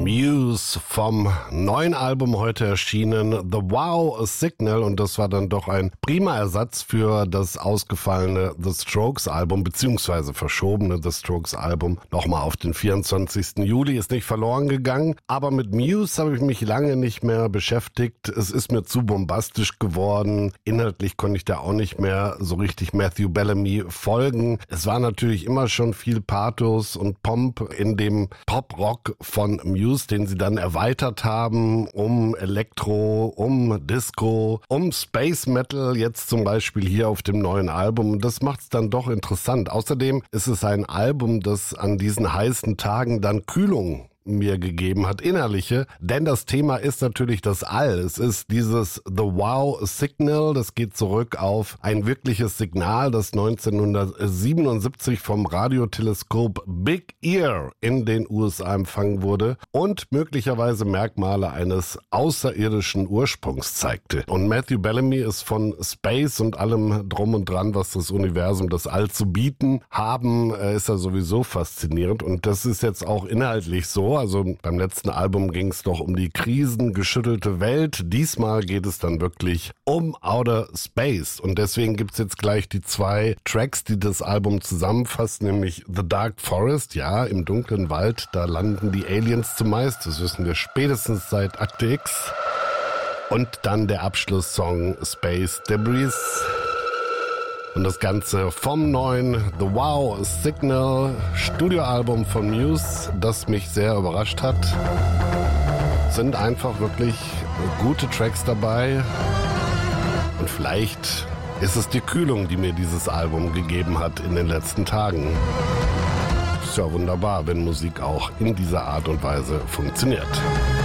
Muse vom neuen Album heute erschienen, The Wow Signal, und das war dann doch ein prima Ersatz für das ausgefallene The Strokes Album, beziehungsweise verschobene The Strokes Album nochmal auf den 24. Juli, ist nicht verloren gegangen, aber mit Muse habe ich mich lange nicht mehr beschäftigt, es ist mir zu bombastisch geworden, inhaltlich konnte ich da auch nicht mehr so richtig Matthew Bellamy folgen, es war natürlich immer schon viel Pathos und Pomp in dem Pop-Rock von Muse, den sie dann erweitert haben um Elektro, um Disco, um Space Metal, jetzt zum Beispiel hier auf dem neuen Album. Und das macht es dann doch interessant. Außerdem ist es ein Album, das an diesen heißen Tagen dann Kühlung mir gegeben hat, innerliche, denn das Thema ist natürlich das All. Es ist dieses The Wow Signal, das geht zurück auf ein wirkliches Signal, das 1977 vom Radioteleskop Big Ear in den USA empfangen wurde und möglicherweise Merkmale eines außerirdischen Ursprungs zeigte. Und Matthew Bellamy ist von Space und allem drum und dran, was das Universum, das All zu bieten haben, ist er sowieso faszinierend, und das ist jetzt auch inhaltlich so. Also beim letzten Album ging es doch um die krisengeschüttelte Welt. Diesmal geht es dann wirklich um Outer Space. Und deswegen gibt es jetzt gleich die zwei Tracks, die das Album zusammenfassen, nämlich The Dark Forest, ja, im dunklen Wald, da landen die Aliens zumeist. Das wissen wir spätestens seit Akte X. Und dann der Abschlusssong Space Debris. Und das Ganze vom neuen The Wow Signal Studioalbum von Muse, das mich sehr überrascht hat. Sind einfach wirklich gute Tracks dabei. Und vielleicht ist es die Kühlung, die mir dieses Album gegeben hat in den letzten Tagen. Ist ja wunderbar, wenn Musik auch in dieser Art und Weise funktioniert.